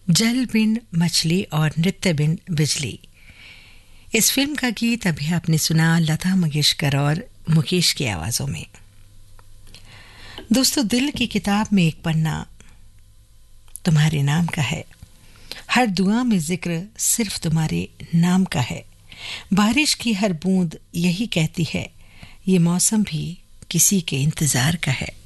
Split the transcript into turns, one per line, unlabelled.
जल बिन मछली और नृत्य बिन बिजली। इस फिल्म का गीत अभी आपने सुना लता मंगेशकर और मुकेश की आवाजों में। दोस्तों, दिल की किताब में एक पन्ना तुम्हारे नाम का है, हर दुआ में जिक्र सिर्फ तुम्हारे नाम का है। बारिश की हर बूंद यही कहती है, ये मौसम भी किसी के इंतजार का है।